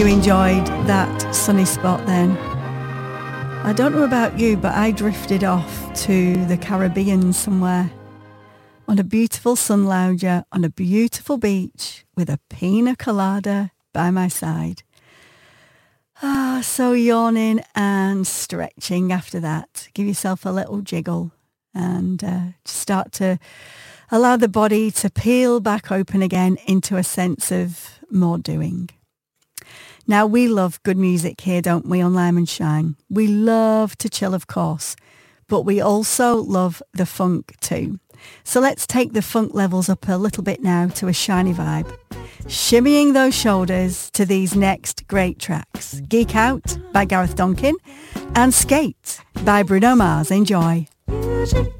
you enjoyed that sunny spot then. I don't know about you, but I drifted off to the Caribbean somewhere on a beautiful sun lounger on a beautiful beach with a pina colada by my side. So yawning and stretching after that. Give yourself a little jiggle and start to allow the body to peel back open again into a sense of more doing. Now, we love good music here, don't we, on Lime and Shine? We love to chill, of course, but we also love the funk too. So let's take the funk levels up a little bit now to a shiny vibe. Shimmying those shoulders to these next great tracks. Geek Out by Gareth Donkin and Skate by Bruno Mars. Enjoy. Music.